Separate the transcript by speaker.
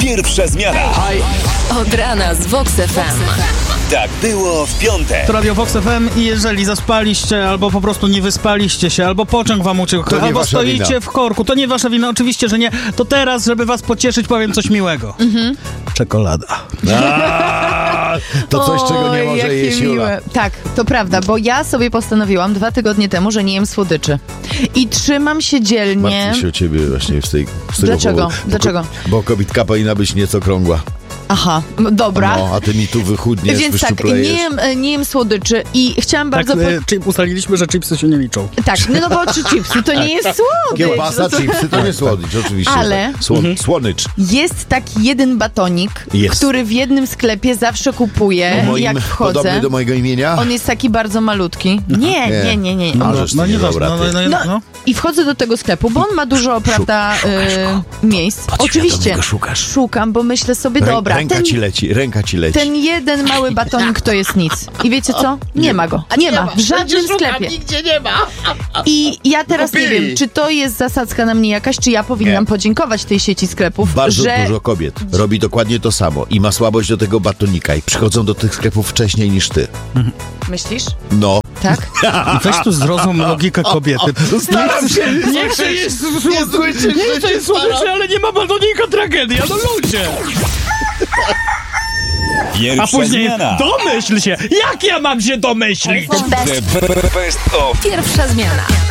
Speaker 1: Pierwsza zmiana.
Speaker 2: Od rana z Vox FM.
Speaker 1: Tak było w piątek.
Speaker 3: To Radio Vox FM i jeżeli zaspaliście, albo po prostu nie wyspaliście się, albo pociąg wam uciekł, albo stoicie w korku, to nie wasza wina, oczywiście, że nie. To teraz, żeby was pocieszyć, powiem coś miłego. Czekolada.
Speaker 4: To coś, czego nie może jeść Jula.
Speaker 5: Tak, to prawda, bo ja sobie postanowiłam 2 tygodnie temu, że nie jem słodyczy. I trzymam się dzielnie.
Speaker 4: Martwię się o ciebie właśnie z tego
Speaker 5: Dlaczego?
Speaker 4: powodu.
Speaker 5: Dlaczego?
Speaker 4: Bo kobitka powinna być nieco krągła.
Speaker 5: Aha, dobra.
Speaker 4: No, a ty mi tu wychudniesz,
Speaker 5: Więc tak,
Speaker 4: wyszczuplejesz.
Speaker 5: nie jem słodyczy i chciałam bardzo...
Speaker 3: Ustaliliśmy, że chipsy się nie liczą.
Speaker 5: Tak, no bo czy chipsy to nie jest słodycz.
Speaker 4: Kiełbasa,
Speaker 5: No to...
Speaker 4: chipsy to nie słodycz, oczywiście.
Speaker 5: Ale-
Speaker 4: Słonycz.
Speaker 5: Jest taki jeden batonik,
Speaker 4: Jest.
Speaker 5: który w jednym sklepie zawsze kupuję, jak wchodzę.
Speaker 4: Podobny do mojego imienia?
Speaker 5: On jest taki bardzo malutki. Nie.
Speaker 4: No nie dobra, ty.
Speaker 5: No. I wchodzę do tego sklepu, bo on ma dużo, prawda, miejsc. Oczywiście. Szukam, bo myślę sobie, dobra,
Speaker 4: Ręka ci leci.
Speaker 5: ten jeden mały batonik to jest nic. I wiecie co? Nie ma go. Nie ma. W żadnym sklepie.
Speaker 6: Nigdzie nie ma.
Speaker 5: I ja teraz nie wiem, czy to jest zasadzka na mnie jakaś, czy ja powinnam podziękować tej sieci sklepów,
Speaker 4: Bardzo
Speaker 5: że...
Speaker 4: dużo kobiet robi dokładnie to samo i ma słabość do tego batonika i przychodzą do tych sklepów wcześniej niż ty.
Speaker 5: Myślisz?
Speaker 4: No.
Speaker 5: Tak?
Speaker 3: Weź tu zrozum logikę kobiety.
Speaker 4: Staram się.
Speaker 3: Nie chcę jest słodyczy, ale nie ma batonika, tragedia, no ludzie. A
Speaker 1: Pierwsza
Speaker 3: później
Speaker 1: zmiana.
Speaker 3: domyśl się. Jak ja mam się domyślić?
Speaker 1: The best of
Speaker 2: Pierwsza zmiana.